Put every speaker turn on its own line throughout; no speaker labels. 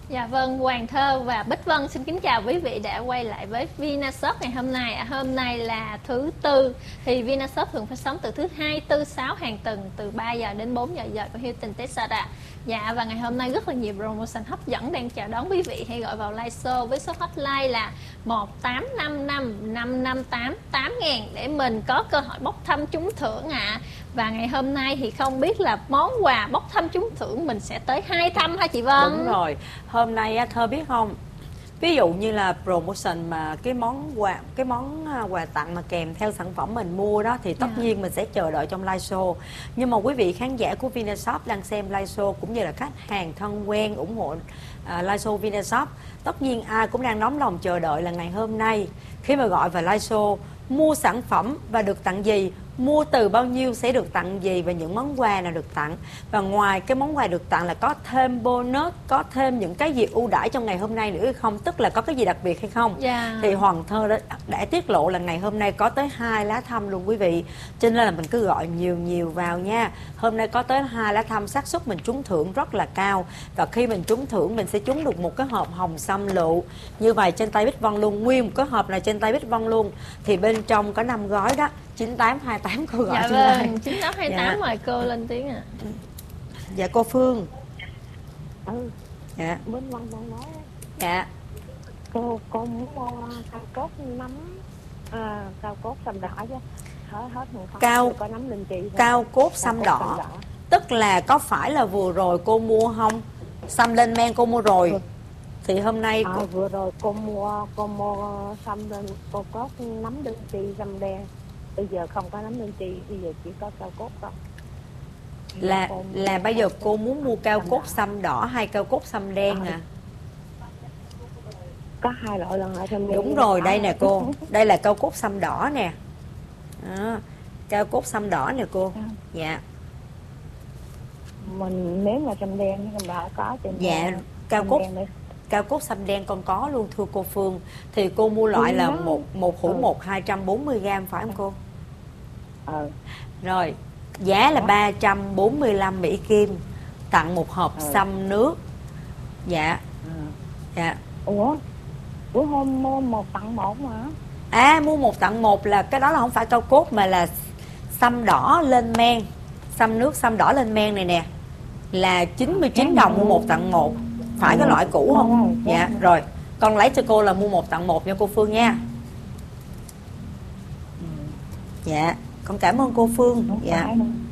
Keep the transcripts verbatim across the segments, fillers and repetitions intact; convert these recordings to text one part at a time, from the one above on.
Dạ vâng, Hoàng Thơ và Bích Vân xin kính chào quý vị đã quay lại với Vinashop ngày hôm nay. À, hôm nay là thứ Tư, thì Vinashop thường phát sóng từ thứ Hai, Tư, Sáu hàng tuần từ ba giờ đến bốn giờ giờ của Hilton Texas. Dạ, và ngày hôm nay rất là nhiều promotion hấp dẫn đang chào đón quý vị. Hãy gọi vào live show với số hotline là một tám năm năm năm năm tám tám ngàn để mình có cơ hội bốc thăm trúng thưởng ạ. À. Và ngày hôm nay thì không biết là món quà bốc thăm trúng thưởng mình sẽ tới hai thăm hả chị Vân?
Đúng rồi, hôm nay Thơ biết không, ví dụ như là promotion mà cái món quà cái món quà tặng mà kèm theo sản phẩm mình mua đó thì tất yeah. nhiên mình sẽ chờ đợi trong live show. Nhưng mà quý vị khán giả của Vinashop đang xem live show cũng như là khách hàng thân quen ủng hộ uh, live show Vinashop, tất nhiên ai cũng đang nóng lòng chờ đợi là ngày hôm nay khi mà gọi vào live show mua sản phẩm và được tặng gì, mua từ bao nhiêu sẽ được tặng gì và những món quà nào được tặng. Và ngoài cái món quà được tặng là có thêm bonus, có thêm những cái gì ưu đãi trong ngày hôm nay nữa hay không, tức là có cái gì đặc biệt hay không.
Yeah.
Thì Hoàng Thơ đã, đã tiết lộ là ngày hôm nay có tới hai lá thăm luôn quý vị, cho nên là mình cứ gọi nhiều nhiều vào nha. Hôm nay có tới hai lá thăm, xác suất mình trúng thưởng rất là cao. Và khi mình trúng thưởng mình sẽ trúng được một cái hộp hồng sâm lựu như vậy trên tay Bích Vân luôn, nguyên một cái hộp này trên tay Bích Vân luôn. Thì bên trong có năm gói đó. Chín tám hai tám cô gọi.
Dạ vâng, chín tám hai tám mời cô lên tiếng ạ. À.
Dạ cô Phương.
Ừ.
Dạ.
Bên Vân Vân nói.
Dạ.
Cô cô muốn mua cao cốt nấm à, cao cốt sâm đỏ chứ. Hết hết một phần.
Cao
có nấm linh chi.
Cao cốt sâm đỏ. đỏ. Tức là có phải là vừa rồi cô mua không? Sâm lên men cô mua rồi. Ừ. Thì hôm nay
à,
cô...
vừa rồi cô mua cô mua sâm lên cô cốt nấm linh chi sâm đen. Bây giờ không có nấm linh chi, bây giờ chỉ có cao cốt không.
Là là bây giờ cô muốn mua cao cốt sâm đỏ hay cao cốt sâm đen à?
Có hai loại lần lại sâm đen.
Đúng rồi, đây nè cô. Đây là cao cốt sâm đỏ nè. À, cao cốt sâm đỏ nè cô. Dạ.
Mình nếu mà sâm đen thì đã có trên.
Dạ, cao cốt cao cốt sâm đen con có luôn thưa cô Phương. Thì cô mua loại là một một hũ ừ. một hai trăm bốn mươi gram phải không cô?
Ừ.
Rồi, giá là ba trăm bốn mươi lăm Mỹ Kim, tặng một hộp ừ. sâm nước. Dạ. Ừ. Dạ.
Ủa? Ủa hôm mua một tặng một mà.
À, mua một tặng một là cái đó là không phải cao cốt mà là sâm đỏ lên men. Sâm nước sâm đỏ lên men này nè. Là chín mươi chín đồng mua một tặng một. Phải cái loại cũ không? Dạ, rồi. Con lấy cho cô là mua một tặng một nha cô Phương nha. Dạ, con cảm ơn cô Phương. Dạ.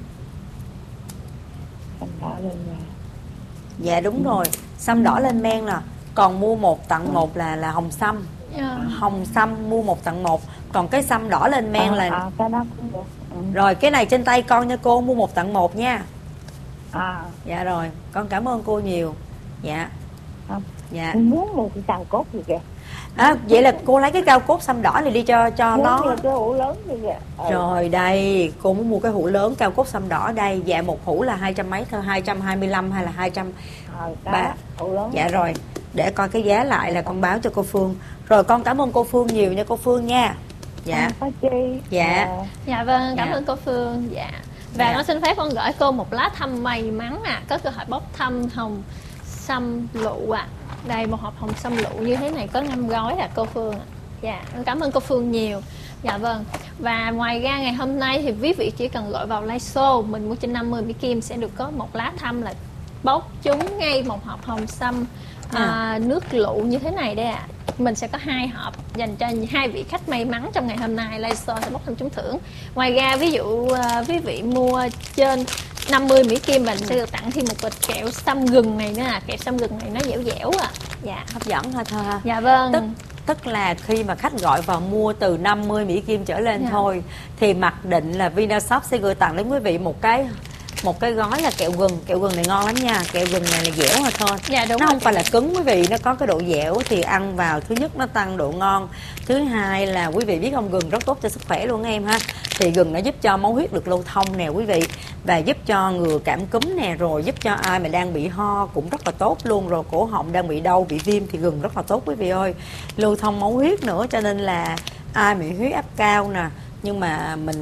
Dạ đúng rồi. Sâm đỏ lên men nè. Còn mua một tặng một là là hồng sâm. Hồng sâm mua một tặng một. Còn cái sâm đỏ lên men là... Rồi, cái này trên tay con nha cô, mua một tặng một nha.
À.
Dạ rồi, con cảm ơn cô nhiều. Dạ.
Không.
Dạ.
Muốn một cái cao cốt gì kìa.
À, vậy là cô lấy cái cao cốt sâm đỏ này đi cho cho
muốn
nó.
cái hũ lớn gì kìa. Ừ.
Rồi đây, cô muốn mua cái hũ lớn cao cốt sâm đỏ đây. Dạ một hũ là hai trăm mấy thôi, hai trăm hai mươi lăm hay là hai trăm ba.
Hũ lớn.
Dạ rồi, để coi cái giá lại là con báo cho cô Phương. Rồi con cảm ơn cô Phương nhiều nha cô Phương nha. Dạ.
Có chi.
Dạ.
Dạ vâng, cảm
dạ.
ơn cô Phương. Dạ. Và dạ. con xin phép con gửi cô một lá thăm may mắn à, có cơ hội bốc thăm hồng sâm lựu à. Đây một hộp hồng sâm lựu như thế này có năm gói à cô Phương à. Dạ, cảm ơn cô Phương nhiều. Dạ vâng. Và ngoài ra ngày hôm nay thì quý vị chỉ cần gọi vào live show mình mua trên năm mươi Mỹ Kim sẽ được có một lá thăm là bốc trúng ngay một hộp hồng sâm à. À, nước lựu như thế này đây ạ. À. Mình sẽ có hai hộp dành cho hai vị khách may mắn trong ngày hôm nay live show sẽ bốc thăm trúng thưởng. Ngoài ra ví dụ uh, quý vị mua trên năm mươi Mỹ Kim mình sẽ được tặng thêm một bịch kẹo sâm gừng này nữa à. Kẹo sâm gừng này nó dẻo dẻo à. Dạ,
hấp dẫn hả Thơ?
Dạ vâng.
Tức tức là khi mà khách gọi vào mua từ năm mươi Mỹ Kim trở lên dạ. thôi thì mặc định là Vinashop sẽ gửi tặng đến quý vị một cái một cái gói là kẹo gừng. Kẹo gừng này ngon lắm nha, kẹo gừng này là dẻo mà thôi.
Dạ, đúng
nó
rồi.
Không phải là cứng quý vị, nó có cái độ dẻo thì ăn vào thứ nhất nó tăng độ ngon, thứ hai là quý vị biết không, gừng rất tốt cho sức khỏe luôn em ha. Thì gừng nó giúp cho máu huyết được lưu thông nè quý vị, và giúp cho ngừa cảm cúm nè, rồi giúp cho ai mà đang bị ho cũng rất là tốt luôn, rồi cổ họng đang bị đau bị viêm thì gừng rất là tốt quý vị ơi, lưu thông máu huyết nữa. Cho nên là ai bị huyết áp cao nè nhưng mà mình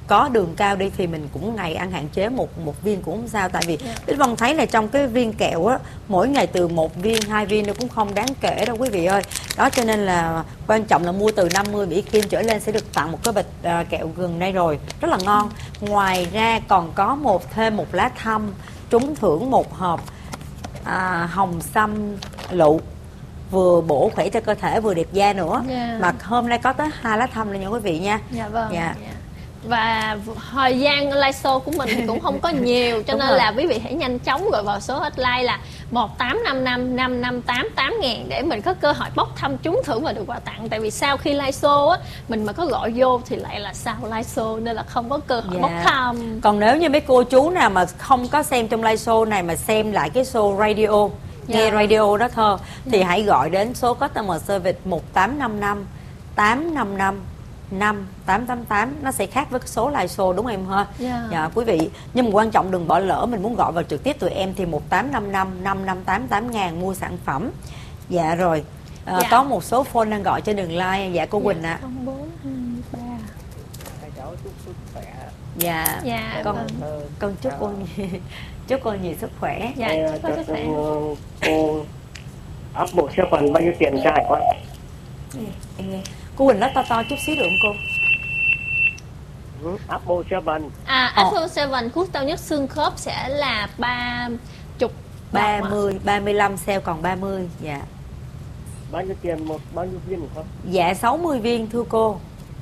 có đường cao đi thì mình cũng ngày ăn hạn chế một một viên cũng không sao, tại vì
Yeah.
Bích Vân thấy là trong cái viên kẹo á, mỗi ngày từ một viên hai viên nó cũng không đáng kể đâu quý vị ơi. Đó cho nên là quan trọng là mua từ năm mươi Mỹ Kim trở lên sẽ được tặng một cái bịch à, kẹo gừng đây rồi, rất là ngon. Ngoài ra còn có một thêm một lá thăm trúng thưởng một hộp à, hồng sâm lựu, vừa bổ khỏe cho cơ thể vừa đẹp da nữa.
Yeah.
Mà hôm nay có tới hai lá thăm này nha quý vị nha.
Dạ vâng.
Dạ.
Dạ. Và thời gian live show của mình thì cũng không có nhiều, cho
Đúng
nên
rồi.
là quý vị hãy nhanh chóng gọi vào số hotline là một tám năm năm năm năm tám tám ngàn để mình có cơ hội bốc thăm trúng thưởng và được quà tặng. Tại vì sau khi live show á, mình mà có gọi vô thì lại là sau live show nên là không có cơ hội
Dạ.
bốc thăm.
Còn nếu như mấy cô chú nào mà không có xem trong live show này mà xem lại cái show radio, nghe
Dạ.
radio đó Thơ, thì hãy gọi đến số customer service một tám năm năm tám năm năm năm tám tám tám, nó sẽ khác với cái số live show đúng không em ha?
Dạ.
Dạ quý vị, nhưng mà quan trọng đừng bỏ lỡ, mình muốn gọi vào trực tiếp tụi em thì một tám năm năm năm năm tám tám ngàn mua sản phẩm. Dạ rồi. À,
Dạ.
có một số phone đang gọi trên đường line. Dạ cô Quỳnh ạ.
không bốn hai ba.
Hai cháu chúc sức khỏe.
Dạ.
Dạ,
Con
vâng.
Ờ,
con chúc cô chúc cô nhiều sức khỏe.
Dạ,
Đây,
chúc có
cho-
sức khỏe.
cho cô áp bộ xe phần bao nhiêu tiền cho hải quan?
Em nghe. Cô Quỳnh nói to to chút xíu được không cô?
Ừ, áp bộ xe phần
À,
Ờ.
Apple seven thuốc cao nhất xương khớp sẽ là ba chục
ba mươi, ba mươi lăm sale còn ba mươi. Dạ.
bao nhiêu tiền một bao nhiêu viên không?
Dạ sáu mươi viên thưa cô.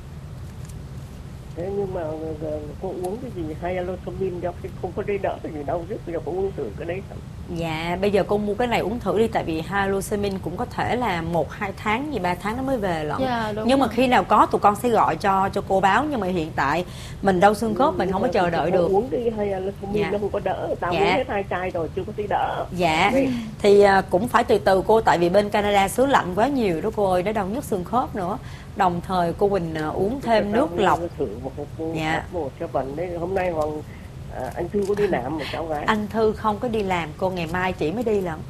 Thế nhưng mà giờ cô uống cái gì hay alosomin cho cái không có đi đỡ cái gì đâu, trước bây giờ cô uống thử cái đấy không?
Dạ bây giờ cô mua cái này uống thử đi, tại vì Halosemin cũng có thể là một hai tháng gì ba tháng nó mới về lận.
Dạ, đúng
Nhưng mà
rồi.
khi nào có tụi con sẽ gọi cho cho cô báo, nhưng mà hiện tại mình đau xương khớp mình không có chờ đợi
Cô
được.
uống cái hay alosomin
Dạ.
nó không có đỡ, tao
Dạ.
uống hết hai chai rồi chưa có tí đỡ.
Dạ thì à, cũng phải từ từ cô, tại vì bên Canada xứ lạnh quá nhiều đó cô ơi, nó đau nhức xương khớp nữa. Đồng thời cô Quỳnh à, uống thêm nước lọc.
Thử một hộp cô
Dạ.
áp bộ xe phần đấy. Hôm nay Hoàng à, anh Thư có đi làm một cháu gái.
Anh Thư không có đi làm cô, ngày mai chị mới đi lận.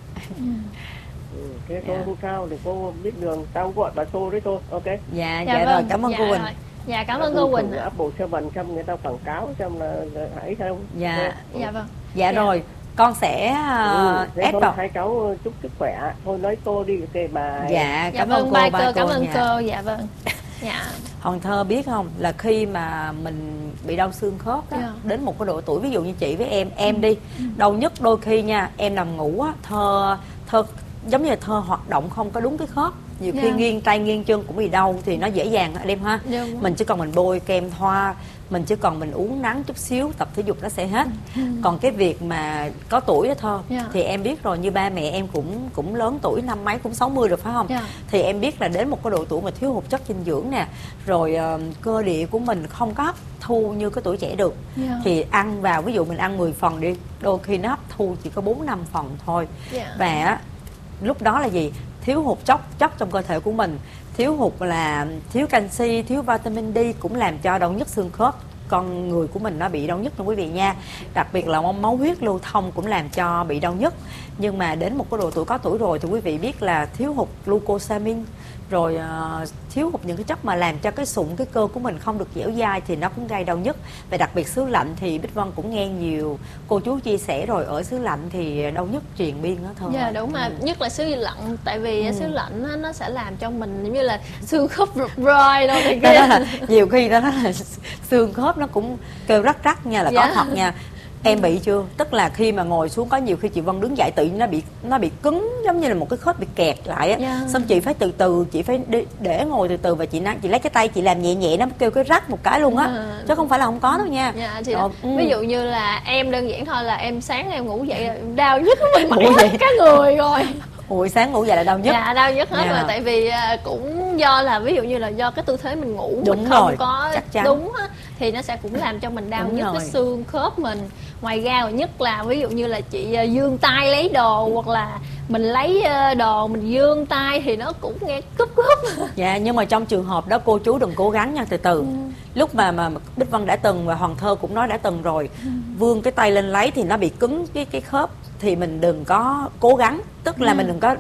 Ừ, thế thôi
Dạ.
không sao, thì cô biết đường, tao gọi bà Tô đấy thôi, ok.
Dạ
Dạ
dạ,
vâng,
rồi cảm ơn
dạ
cô Quỳnh.
rồi. Dạ cảm ơn cô Quỳnh ạ.
Áp bộ xe phần xem người ta quảng cáo xem là là hãy không.
Dạ.
Dạ vâng.
Dạ
Dạ.
rồi con sẽ
Ừ,
uh,
thế
ép
thôi,
vào.
hai cháu chúc sức khỏe. Thôi nói Tô đi kề bà.
Dạ
Dạ
cảm
vâng,
ơn cô
bye
ba
cô,
cô.
cảm ơn
Dạ.
cô. Dạ vâng. Dạ.
Hòn Thơ biết không, là khi mà mình bị đau xương khớp đó,
Dạ.
đến một cái độ tuổi, ví dụ như chị với em em đi đau nhất, đôi khi nha em nằm ngủ á, Thơ Thơ giống như là Thơ hoạt động không có đúng cái khớp, nhiều khi
Dạ.
nghiêng tay nghiêng chân cũng bị đau, thì nó dễ dàng anh em ha.
Dạ, đúng.
Mình chỉ cần mình bôi kem thoa, mình chỉ cần mình uống nắng chút xíu, tập thể dục nó sẽ hết. Còn cái việc mà có tuổi đó Thơ,
Dạ.
thì em biết rồi, như ba mẹ em cũng cũng lớn tuổi, năm mấy cũng sáu mươi rồi phải không?
Dạ.
Thì em biết là đến một cái độ tuổi mà thiếu hụt chất dinh dưỡng nè, rồi ờ, cơ địa của mình không có hấp thu như cái tuổi trẻ được.
Dạ.
Thì ăn vào, ví dụ mình ăn mười phần đi, đôi khi nó hấp thu chỉ có bốn năm phần thôi.
Dạ.
Và á, lúc đó là gì? Thiếu hụt chất chất trong cơ thể của mình, thiếu hụt là thiếu canxi, thiếu vitamin D cũng làm cho đau nhức xương khớp con người của mình nó bị đau nhức nha quý vị nha. Đặc biệt là máu huyết lưu thông cũng làm cho bị đau nhức. Nhưng mà đến một cái độ tuổi có tuổi rồi thì quý vị biết là thiếu hụt glucosamine, rồi uh, thiếu hụt những cái chất mà làm cho cái sụn, cái cơ của mình không được dẻo dai thì nó cũng gây đau nhức. Và đặc biệt xứ lạnh thì Bích Vân cũng nghe nhiều cô chú chia sẻ rồi, ở xứ lạnh thì đau nhức triền miên đó thôi.
Dạ đúng mà, nhất là xứ lạnh, tại vì
Ừ.
xứ lạnh á, nó sẽ làm cho mình giống như là xương khớp rụt roi đâu thì
Đó
kia.
là, nhiều khi đó là xương khớp nó cũng kêu rắc rắc nha, là
Dạ.
có thật nha. Em bị chưa? Tức là khi mà ngồi xuống, có nhiều khi chị Vân đứng dậy tự nhiên nó bị nó bị cứng, giống như là một cái khớp bị kẹt lại á.
Dạ.
Xong chị phải từ từ, chị phải đi, để ngồi từ từ, và chị nói, chị lấy cái tay chị làm nhẹ nhẹ, nó kêu cái rắc một cái luôn á.
Dạ.
Chứ không phải là không có đâu nha.
Dạ thì
Rồi,
đó.
ừ.
Ví dụ như là em đơn giản thôi, là em sáng em ngủ dậy là đau nhức mình mỏi
Ngủ
hết
dậy.
cả người rồi.
Ui, sáng ngủ dậy là đau nhức.
Dạ đau nhức hết
Dạ.
rồi, tại vì à, cũng do là ví dụ như là do cái tư thế mình ngủ
Đúng
mình không
rồi,
có
chắc chắn.
đúng á, thì nó sẽ cũng làm cho mình đau
Đúng
nhức
rồi.
cái xương khớp mình. Ngoài ra rồi nhất là ví dụ như là chị à, giương tay lấy đồ, hoặc là mình lấy à, đồ mình giương tay thì nó cũng nghe cúp cúp.
Dạ, nhưng mà trong trường hợp đó cô chú đừng cố gắng nha, từ từ. Lúc mà mà Bích Vân đã từng, và Hoàng Thơ cũng nói đã từng rồi, vươn cái tay lên lấy thì nó bị cứng cái cái khớp, thì mình đừng có cố gắng, tức là mình đừng có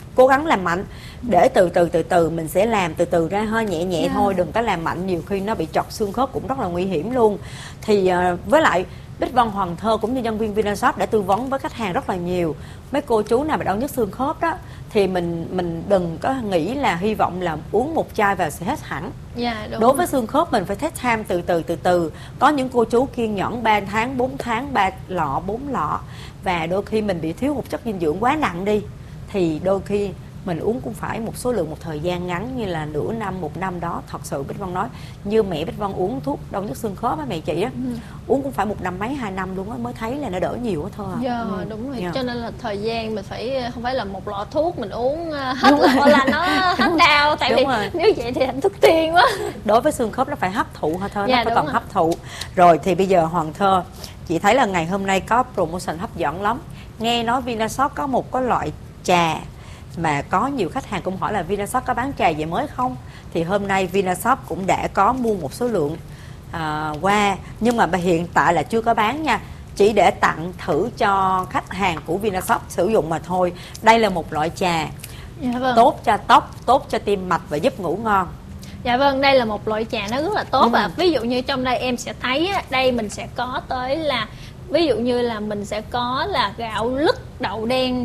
cố gắng làm mạnh để từ từ từ từ mình sẽ làm từ từ ra, hơi nhẹ nhẹ
Yeah.
thôi, đừng có làm mạnh, nhiều khi nó bị trật xương khớp cũng rất là nguy hiểm luôn. Thì uh, với lại Bích Vân, Hoàng Thơ cũng như nhân viên Vinashop đã tư vấn với khách hàng rất là nhiều. Mấy cô chú nào mà đau nhức xương khớp đó thì mình mình đừng có nghĩ là hy vọng là uống một chai vào sẽ hết hẳn.
Dạ, đúng
Đối
rồi.
với xương khớp mình phải take time, từ từ từ từ. Có những cô chú kiên nhẫn ba tháng, bốn tháng, ba lọ, bốn lọ. Và đôi khi mình bị thiếu hụt chất dinh dưỡng quá nặng đi thì đôi khi mình uống cũng phải một số lượng, một thời gian ngắn như là nửa năm, một năm đó. Thật sự Bích Vân nói, như mẹ Bích Vân uống thuốc đau nhức xương khớp á mẹ chị á,
Ừ.
uống cũng phải một năm mấy, hai năm luôn á mới thấy là nó đỡ nhiều á thôi à.
Dạ,
Ừ.
đúng rồi.
Dạ.
Cho nên là thời gian mình phải không phải là một lọ thuốc mình uống uh, hết là là nó hết đau. Tại
Đúng
vì
rồi.
nếu vậy thì thành thức tiên quá.
Đối với xương khớp nó phải hấp thụ thôi,
Dạ,
nó phải
đúng
cần
rồi.
hấp thụ. Rồi thì bây giờ Hoàng Thơ, chị thấy là ngày hôm nay có promotion hấp dẫn lắm. Nghe nói Vinashop có một cái loại trà mà có nhiều khách hàng cũng hỏi là Vinashop có bán trà gì mới không? Thì hôm nay Vinashop cũng đã có mua một số lượng à, qua, nhưng mà hiện tại là chưa có bán nha, chỉ để tặng thử cho khách hàng của Vinashop sử dụng mà thôi. Đây là một loại trà
Dạ vâng.
tốt cho tóc, tốt cho tim mạch và giúp ngủ ngon.
Dạ vâng, đây là một loại trà nó rất là tốt
Ừ.
ạ. Ví dụ như trong đây em sẽ thấy á, đây mình sẽ có tới là ví dụ như là mình sẽ có là gạo lứt, đậu đen,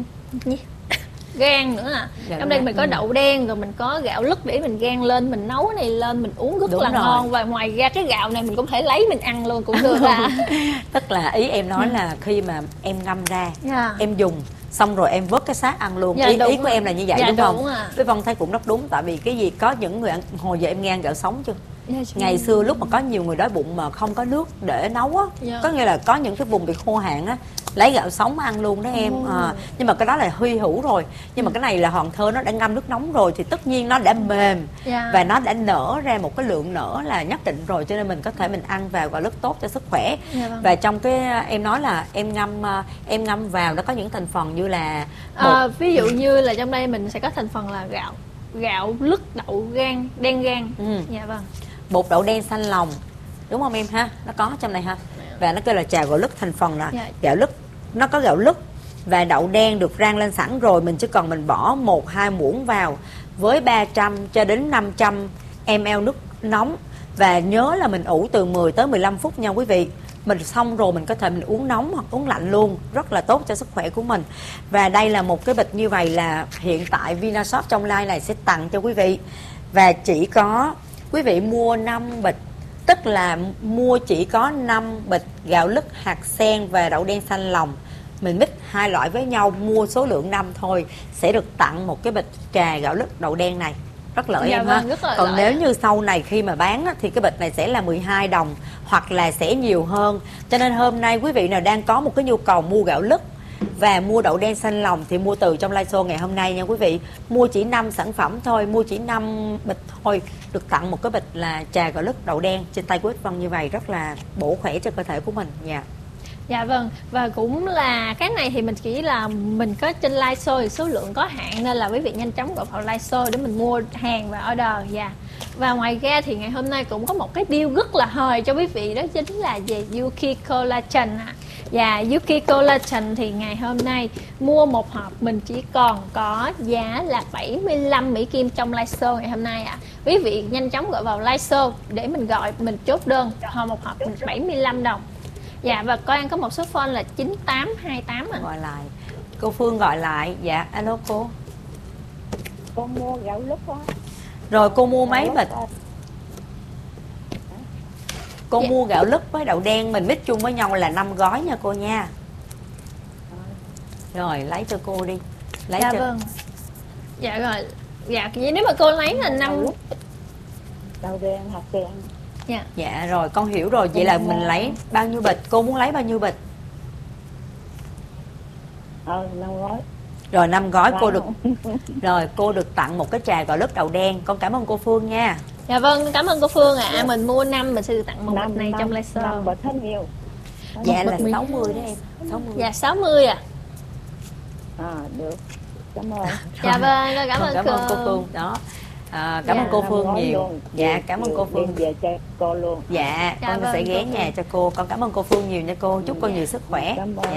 gan nữa à.
Dạ,
Trong đây
đúng
mình
rồi.
có đậu đen, rồi mình có gạo lứt để mình gan lên, mình nấu cái này lên mình uống rất
Đúng
là
rồi.
ngon. Và ngoài ra cái gạo này mình cũng thể lấy mình ăn luôn cũng được à.
Tức là ý em nói là khi mà em ngâm ra,
Dạ.
em dùng xong rồi em vớt cái xác ăn luôn.
Dạ,
ý,
đúng
ý của
rồi.
em là như vậy
Dạ,
đúng
đúng
không?
ạ.
Với Vân thấy cũng rất đúng, tại vì cái gì có những người ăn, hồi giờ em nghe ăn gạo sống chưa?
Dạ, chị-
Ngày xưa lúc mà có nhiều người đói bụng mà không có nước để nấu á,
Dạ.
có nghĩa là có những cái vùng bị khô hạn á, lấy gạo sống ăn luôn đó em.
Ồ.
À, nhưng mà cái đó là hy hữu rồi. Nhưng mà cái này là Hoàng Thơ nó đã ngâm nước nóng rồi thì tất nhiên nó đã mềm
Dạ.
và nó đã nở ra một cái lượng nở là nhất định rồi, cho nên mình có thể mình ăn vào và rất tốt cho sức khỏe.
Dạ vâng.
Và trong cái em nói là em ngâm à, em ngâm vào nó có những thành phần như là
À, ví dụ như là trong đây mình sẽ có thành phần là gạo gạo lứt, đậu gan, đen gan.
Ừ.
Dạ vâng.
bột đậu đen xanh lòng, đúng không em ha? Nó có trong này ha. Và nó kêu là trà gạo lứt, thành phần là
Dạ.
gạo lứt, nó có gạo lứt và đậu đen được rang lên sẵn rồi, mình chỉ cần mình bỏ một hai muỗng vào với ba trăm cho đến năm trăm mi li lít nước nóng, và nhớ là mình ủ từ mười tới mười lăm phút nha quý vị. Mình xong rồi mình có thể mình uống nóng hoặc uống lạnh luôn, rất là tốt cho sức khỏe của mình. Và đây là một cái bịch như vậy là hiện tại Vinashop trong live này sẽ tặng cho quý vị, và chỉ có quý vị mua năm bịch, tức là mua chỉ có năm bịch gạo lứt, hạt sen và đậu đen xanh lòng, mình mix hai loại với nhau, mua số lượng năm thôi sẽ được tặng một cái bịch trà gạo lứt đậu đen này. Rất lợi
Dạ
em
vâng,
ha.
rất là
Còn
lợi
nếu
ạ.
như sau này khi mà bán á, thì cái bịch này sẽ là mười hai đồng hoặc là sẽ nhiều hơn. Cho nên hôm nay quý vị nào đang có một cái nhu cầu mua gạo lứt và mua đậu đen xanh lòng thì mua từ trong live show ngày hôm nay nha quý vị. Mua chỉ năm sản phẩm thôi, mua chỉ năm bịch thôi, được tặng một cái bịch là trà gạo lứt đậu đen trên tay của Ích Vân như vậy, rất là bổ khỏe cho cơ thể của mình nha.
Dạ vâng, và cũng là cái này thì mình chỉ là mình có trên live show thì số lượng có hạn, nên là quý vị nhanh chóng gọi vào live show để mình mua hàng và order. Dạ. Và ngoài ra thì ngày hôm nay cũng có một cái deal rất là hời cho quý vị, đó chính là về Yuki Collagen ạ. Và Yuki Collagen thì ngày hôm nay mua một hộp mình chỉ còn có giá là bảy mươi lăm Mỹ Kim trong live show ngày hôm nay ạ. Quý vị nhanh chóng gọi vào live show để mình gọi, mình chốt đơn hồi một hộp mình bảy mươi lăm đồng. Dạ, và cô An có một số phone là chín tám hai tám ạ.
Gọi lại, cô Phương gọi lại. Dạ, alo cô.
Con mua gạo lứt á.
Rồi cô mua mấy
Gạo
bịch?
lứt,
Cô
Dạ.
mua gạo lứt với đậu đen mình mix chung với nhau là năm gói nha cô nha. Rồi lấy cho cô đi. Lấy
Dạ
cho
vâng. Dạ rồi. Dạ, vậy nếu mà cô lấy là năm.
đậu đen, hạt sen.
Dạ.
Dạ rồi con hiểu rồi. Vậy là mình lấy bao nhiêu bịch? Cô muốn lấy bao nhiêu bịch?
Ờ, năm gói.
Rồi năm gói cô
Phải
được.
không?
Rồi cô được tặng một cái trà gạo lứt đậu đen. Con cảm ơn cô Phương nha.
Dạ vâng, cảm ơn cô Phương ạ. Mình mua năm mình sẽ được tặng một
Năm-
bịch này
năm-
trong live
năm
show.
bịch hết nhiều.
Dạ
bịch
là
mười
sáu mươi đó em. sáu mươi.
Dạ sáu mươi ạ.
À, được. Cảm ơn.
Dạ vâng, cảm
Con
ơn
cảm
cô.
ơn cô Phương đó. À, cảm
Dạ.
ơn cô
Năm
Phương
gói
nhiều.
luôn.
Dạ cảm ơn cô Phương.
Đem về cho cô luôn.
Dạ,
Dạ
con
vâng,
sẽ ghé
cô
nhà cho cô. Con cảm ơn cô Phương nhiều nha cô. Chúc cô
Dạ.
nhiều sức khỏe.
Cảm ơn.
Dạ.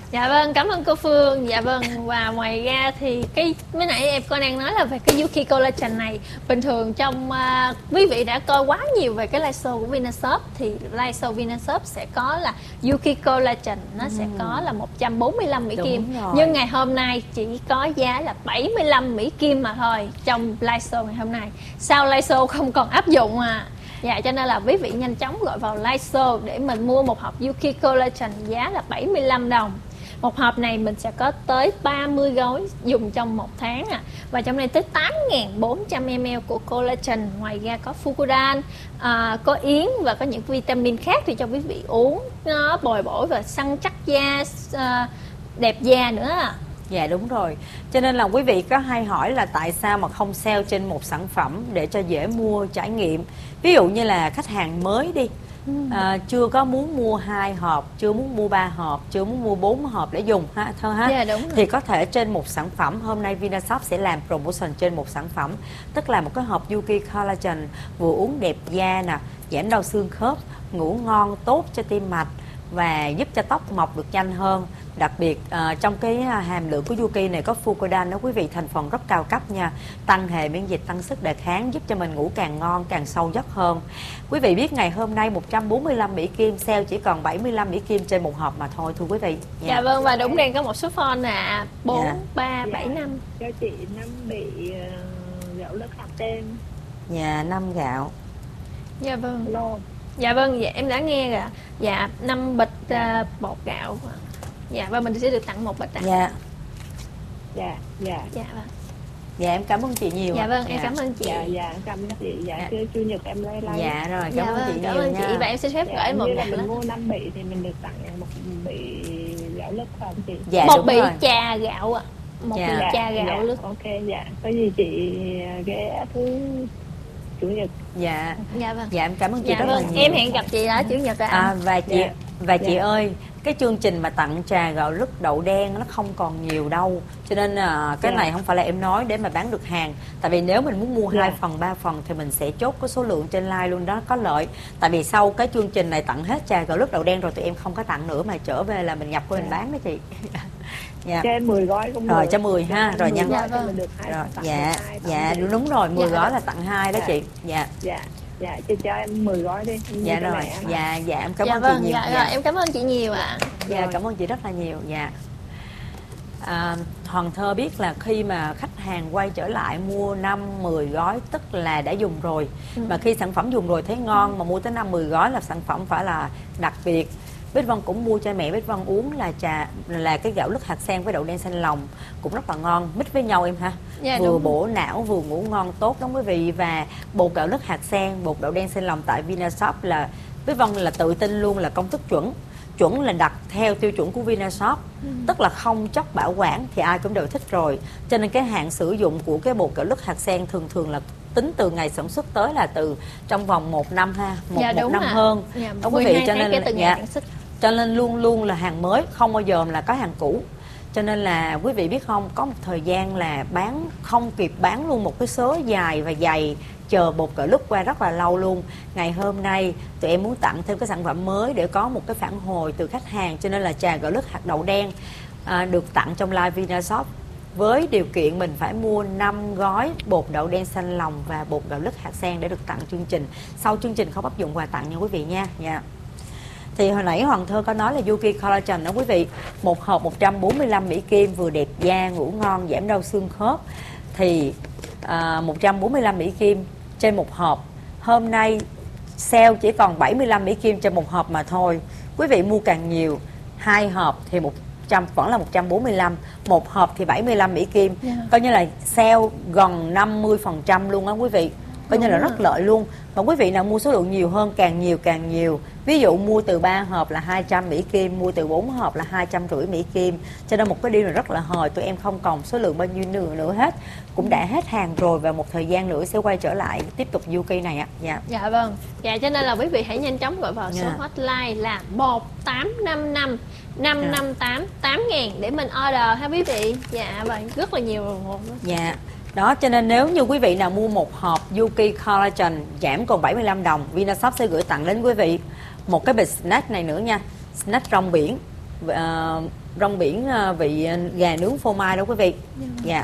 Dạ vâng, cảm ơn cô Phương. Dạ vâng, và ngoài ra thì cái mới nãy em con đang nói là về cái Yuki Collagen này. Bình thường trong uh, quý vị đã coi quá nhiều về cái live show của Vinashop, thì live show Vinashop sẽ có là Yuki Collagen nó ừ. sẽ có là một trăm bốn mươi lăm Mỹ
Đúng
Kim.
rồi.
Nhưng ngày hôm nay chỉ có giá là bảy mươi lăm Mỹ Kim mà thôi trong live show ngày hôm nay. Sau live show không còn áp dụng à. Dạ, cho nên là quý vị nhanh chóng gọi vào live show để mình mua một hộp Yuki Collagen giá là bảy mươi lăm đồng. Một hộp này mình sẽ có tới ba mươi gói dùng trong một tháng à. Và trong này tới tám nghìn bốn trăm mi li lít của collagen. Ngoài ra có Fucodan, à, có yến và có những vitamin khác thì cho quý vị uống nó bồi bổ và săn chắc da, à, đẹp da nữa à.
Dạ đúng rồi. Cho nên là quý vị có hay hỏi là tại sao mà không sale trên một sản phẩm để cho dễ mua trải nghiệm. Ví dụ như là khách hàng mới đi, à, chưa có muốn mua hai hộp, chưa muốn mua ba hộp, chưa muốn mua bốn hộp để dùng ha, thôi ha.
Dạ, đúng rồi.
Thì có thể trên một sản phẩm, hôm nay Vinashop sẽ làm promotion trên một sản phẩm, tức là một cái hộp Yuki Collagen vừa uống đẹp da nè, giảm đau xương khớp, ngủ ngon, tốt cho tim mạch và giúp cho tóc mọc được nhanh hơn. Đặc biệt uh, trong cái hàm lượng của Yuki này có Fucodan đó quý vị, thành phần rất cao cấp nha, tăng hệ miễn dịch, tăng sức đề kháng, giúp cho mình ngủ càng ngon, càng sâu giấc hơn. Quý vị biết ngày hôm nay một trăm bốn mươi lăm Mỹ Kim, sale chỉ còn bảy mươi lăm Mỹ Kim trên một hộp mà thôi thưa quý vị.
Dạ, dạ vâng, và đúng đang có một số phone là bốn
Dạ.
ba bảy năm.
Cho chị năm bị uh, gạo lứt hạt đen.
Dạ, năm gạo.
Dạ vâng.
Lô.
Dạ vâng, dạ em đã nghe rồi. Dạ, năm bịch uh, bột gạo. Dạ, và mình sẽ được tặng một bịch ạ.
Dạ.
Dạ, dạ.
Dạ vâng.
Dạ em cảm ơn chị nhiều.
Dạ vâng,
dạ.
em cảm ơn chị.
Dạ, dạ, cảm ơn chị. Dạ,
Dạ.
dạ. Chủ nhật em lấy lấy.
Dạ rồi, cảm
Dạ
ơn
vâng,
chị
cảm
nhiều
ơn
nha.
chị, và em xin phép
Dạ,
gửi một
như
bịch
là mình
nữa.
mua năm bị thì mình được tặng một bị gạo lứt không chị?
Dạ
Một
đúng
bị
rồi.
trà gạo ạ. Một
Dạ.
bị
Dạ,
trà gạo
dạ,
lứt.
ok, dạ. Có gì chị ghé thứ chủ nhật.
Dạ.
Dạ vâng.
Dạ em cảm ơn chị
Dạ
rất
vâng,
là nhiều.
em hẹn gặp chị ở chủ nhật ạ.
À, và chị
Dạ.
và chị
Dạ.
ơi, cái chương trình mà tặng trà gạo lứt đậu đen nó không còn nhiều đâu, cho nên à, cái
Dạ.
này không phải là em nói để mà bán được hàng, tại vì nếu mình muốn mua
Dạ.
hai phần ba phần thì mình sẽ chốt có số lượng trên live luôn đó, có lợi. Tại vì sau cái chương trình này tặng hết trà gạo lứt đậu đen rồi tụi em không có tặng nữa, mà trở về là mình nhập của mình
Dạ.
bán đó chị. Dạ.
Cho em mười gói cũng
Rồi
được.
cho mười ha,
Dạ,
rồi
mười
nhân.
gói
Dạ,
thì
vâng.
mình được hai
Rồi,
tặng
dạ,
hai, tặng
dạ
chị.
đúng rồi, mười
Dạ.
gói là tặng hai đó
Dạ.
chị. Dạ.
Dạ, dạ, chị cho em mười gói đi.
Dạ
Cho
rồi,
mẹ hả?
dạ dạ em cảm
Dạ
ơn
vâng,
chị nhiều.
dạ, rồi em cảm ơn chị nhiều ạ.
Dạ
Rồi.
cảm ơn chị rất là nhiều. Dạ. À, Hoàng Thơ biết là khi mà khách hàng quay trở lại mua năm mười gói tức là đã dùng rồi.
Ừ.
Mà khi sản phẩm dùng rồi thấy ngon mà mua tới năm mười gói là sản phẩm phải là đặc biệt. Bích Vân cũng mua cho mẹ Bích Vân uống là trà là cái gạo lứt hạt sen với đậu đen xanh lòng, cũng rất là ngon, mix với nhau em ha.
Dạ,
Vừa
đúng.
bổ não vừa ngủ ngon tốt lắm quý vị. Và bột gạo lứt hạt sen, bột đậu đen xanh lòng tại Vinashop là Bích Vân là tự tin luôn là công thức chuẩn. Chuẩn là đặt theo tiêu chuẩn của Vinashop, ừ. tức là không chất bảo quản thì ai cũng đều thích rồi. Cho nên cái hạn sử dụng của cái bột gạo lứt hạt sen thường thường là tính từ ngày sản xuất tới là từ trong vòng một năm ha, một,
Dạ,
một
đúng
năm
ạ.
hơn.
Dạ,
Đó quý vị, cho
tháng
nên
kể
là
từ ngày
dạ,
sản xuất.
cho nên luôn luôn là hàng mới, không bao giờ là có hàng cũ. Cho nên là quý vị biết không, có một thời gian là bán không kịp bán luôn một cái số dài và dày, chờ bột gạo lứt qua rất là lâu luôn. Ngày hôm nay tụi em muốn tặng thêm cái sản phẩm mới để có một cái phản hồi từ khách hàng, cho nên là trà gạo lứt hạt đậu đen à, được tặng trong live Vinashop với điều kiện mình phải mua năm gói bột đậu đen xanh lòng và bột gạo lứt hạt sen để được tặng chương trình. Sau chương trình không áp dụng quà tặng nha quý vị nha. Dạ. Thì hồi nãy Hoàng Thơ có nói là Yuki Collagen đó quý vị, một hộp một trăm bốn mươi lăm Mỹ Kim, vừa đẹp da, ngủ ngon, giảm đau xương khớp. Thì à, một trăm bốn mươi lăm Mỹ Kim trên một hộp. Hôm nay sale chỉ còn bảy mươi lăm Mỹ Kim trên một hộp mà thôi. Quý vị mua càng nhiều, hai hộp thì một trăm vẫn là một trăm bốn mươi lăm, một hộp thì bảy mươi lăm Mỹ Kim.
Yeah.
Coi như là sale gần năm mươi phần trăm luôn á quý vị. Coi như là rất lợi luôn. Mà quý vị nào mua số lượng nhiều hơn, càng nhiều càng nhiều. Ví dụ mua từ ba hộp là hai trăm Mỹ Kim, mua từ bốn hộp là hai trăm rưỡi Mỹ Kim. Cho nên một cái deal này rất là hời, tụi em không còn số lượng bao nhiêu nữa, nữa hết. Cũng đã hết hàng rồi và một thời gian nữa sẽ quay trở lại tiếp tục Yuki này ạ. Dạ.
Dạ vâng. Dạ cho nên là quý vị hãy nhanh chóng gọi vào số
Dạ.
hotline là một tám năm năm năm năm tám tám ngàn để mình order ha quý vị. Dạ và rất là nhiều đồng hồ.
Dạ. Đó, cho nên nếu như quý vị nào mua một hộp Yuki Collagen giảm còn bảy mươi lăm đồng, Vinashop sẽ gửi tặng đến quý vị một cái bịch snack này nữa nha. Snack rong biển. uh, rong biển uh, vị gà nướng phô mai đó quý vị. Dạ.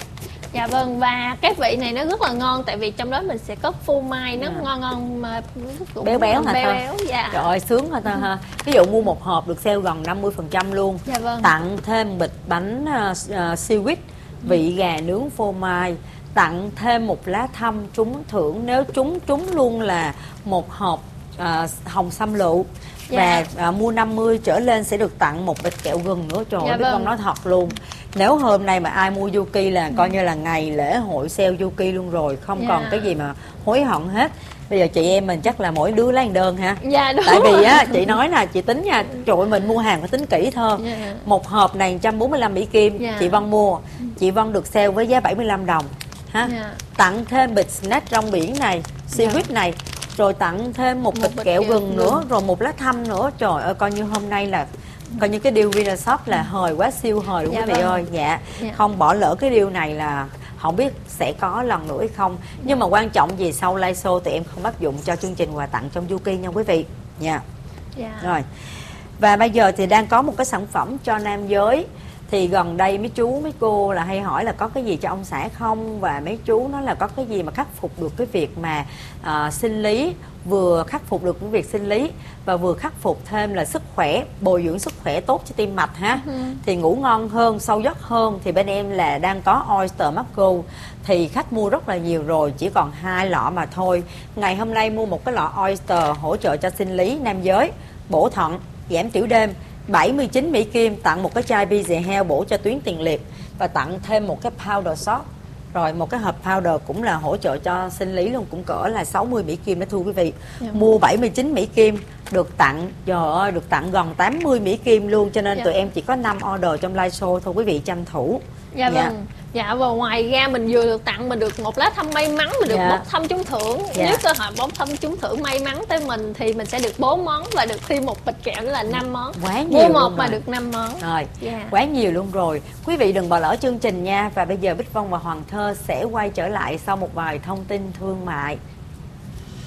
Dạ vâng, và cái vị này nó rất là ngon tại vì trong đó mình sẽ có phô mai nó
Dạ.
ngon ngon mà cũng
Béo béo hả
béo
ta?
béo. Dạ.
Trời ơi sướng hả ta ha. Ví dụ mua một hộp được sale gần năm mươi phần trăm luôn.
Dạ vâng.
Tặng thêm bịch bánh uh, uh, sandwich vị gà nướng phô mai, tặng thêm một lá thăm trúng thưởng, nếu trúng trúng luôn là một hộp uh, hồng sâm lựu.
Dạ.
Và uh, mua năm mươi trở lên sẽ được tặng một bịch kẹo gừng nữa. Trời ơi,
Dạ
biết
vâng.
con nói thật luôn. Nếu hôm nay mà ai mua Yuki là coi như là ngày lễ hội sale Yuki luôn rồi, không
Dạ.
còn cái gì mà hối hận hết. Bây giờ chị em mình chắc là mỗi đứa lấy một đơn ha.
Dạ đúng.
Tại vì á, chị nói nè, chị tính nha, trời ơi, mình mua hàng phải tính kỹ thôi.
Dạ.
Một hộp này một trăm bốn mươi lăm Mỹ Kim,
Dạ.
chị Vân mua, chị Vân được sale với giá bảy mươi lăm đồng ha.
Dạ.
Tặng thêm bịch snack rong biển này, sandwich
Dạ.
này, rồi tặng thêm một,
Một
bịch
bịch
kẹo
kẹo
gừng
gừng.
nữa, rồi một lá thăm nữa. Trời ơi, coi như hôm nay là coi như cái deal Winner Shop là hời quá, siêu hời luôn
Dạ
quý vị
vâng.
ơi. Dạ.
Dạ.
Không bỏ lỡ cái deal này là không biết sẽ có lần nữa hay không. Nhưng mà quan trọng gì sau live show thì em không áp dụng cho chương trình quà tặng trong Yuki nha quý vị. Dạ.
Dạ.
Rồi. Và bây giờ thì đang có một cái sản phẩm cho nam giới. Thì gần đây mấy chú mấy cô là hay hỏi là có cái gì cho ông xã không, và mấy chú nói là có cái gì mà khắc phục được cái việc mà uh, sinh lý, vừa khắc phục được cái việc sinh lý và vừa khắc phục thêm là sức khỏe, bồi dưỡng sức khỏe tốt cho tim mạch ha.
Ừ.
Thì ngủ ngon hơn, sâu giấc hơn. Thì bên em là đang có Oyster Macro, thì khách mua rất là nhiều rồi, chỉ còn hai lọ mà thôi. Ngày hôm nay mua một cái lọ Oyster hỗ trợ cho sinh lý nam giới, bổ thận, giảm tiểu đêm, bảy mươi chín Mỹ Kim, tặng một cái chai B Z Health bổ cho tuyến tiền liệt, và tặng thêm một cái powder shot, rồi một cái hộp powder cũng là hỗ trợ cho sinh lý luôn, cũng cỡ là sáu mươi Mỹ Kim đó thưa quý vị.
Dạ.
Mua bảy mươi chín Mỹ Kim được tặng, trời ơi, được tặng gần tám mươi Mỹ Kim luôn, cho nên
Dạ.
tụi em chỉ có năm order trong live show thôi quý vị, tranh thủ.
Dạ
Dạ.
vâng. Dạ, và ngoài ra mình vừa được tặng mình được một lá thăm may mắn, mình được
Dạ.
bốc thăm trúng thưởng.
Dạ.
Nếu cơ hội bốc thăm trúng thưởng may mắn tới mình thì mình sẽ được bốn món và được thêm một bịch kẹo nữa là năm món.
Quá nhiều
Mua một
luôn
mà
rồi.
được năm món.
Rồi,
Dạ.
quá nhiều luôn rồi. Quý vị đừng bỏ lỡ chương trình nha. Và bây giờ Bích Vân và Hoàng Thơ sẽ quay trở lại sau một vài thông tin thương mại.